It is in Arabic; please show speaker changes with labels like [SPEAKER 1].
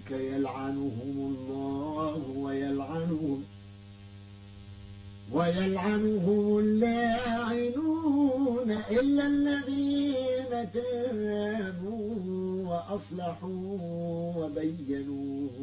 [SPEAKER 1] أولئك يلعنهم الله ويلعنهم اللاعنون إلا الذين تابوا وأصلحوا وبينوا